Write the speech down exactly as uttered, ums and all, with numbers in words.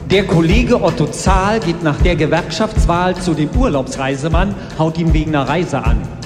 Der Kollege Otto Zahl geht nach der Gewerkschaftswahl zu dem Urlaubsreisemann, haut ihn wegen einer Reise an.